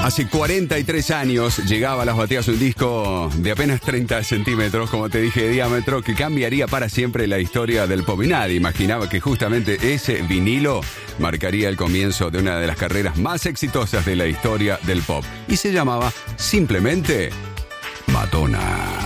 Hace 43 años llegaba a las bateas un disco de apenas 30 centímetros, como te dije, de diámetro, que cambiaría para siempre la historia del pop. Y nadie imaginaba que justamente ese vinilo marcaría el comienzo de una de las carreras más exitosas de la historia del pop. Y se llamaba simplemente Madonna.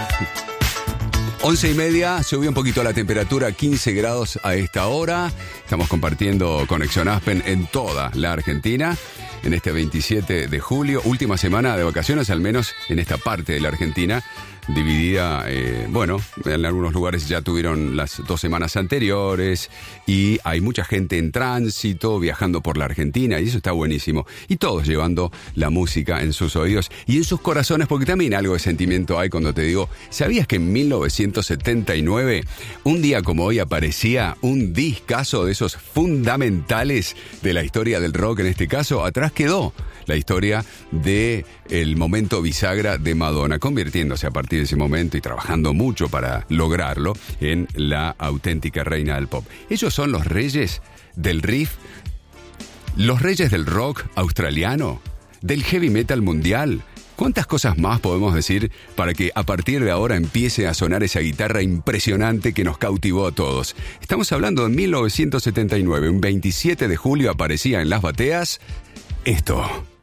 11:30, subió un poquito la temperatura, 15 grados a esta hora. Estamos compartiendo Conexión Aspen en toda la Argentina. En este 27 de julio, última semana de vacaciones, al menos en esta parte de la Argentina, dividida, en algunos lugares ya tuvieron las 2 semanas anteriores y hay mucha gente en tránsito, viajando por la Argentina, y eso está buenísimo. Y todos llevando la música en sus oídos y en sus corazones, porque también algo de sentimiento hay cuando te digo, ¿sabías que en 1979, un día como hoy, aparecía un discazo de esos fundamentales de la historia del rock? En este caso, atrás quedó la historia de el momento bisagra de Madonna, convirtiéndose a partir de ese momento y trabajando mucho para lograrlo en la auténtica reina del pop. Ellos son los reyes del riff, los reyes del rock australiano, del heavy metal mundial. ¿Cuántas cosas más podemos decir para que a partir de ahora empiece a sonar esa guitarra impresionante que nos cautivó a todos? Estamos hablando de 1979, un 27 de julio aparecía en las bateas esto.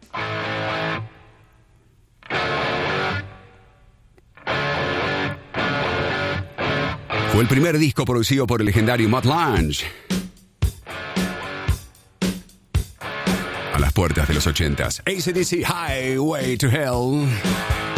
Fue el primer disco producido por el legendario Mutt Lange. A las puertas de los 80s. AC/DC, Highway to Hell.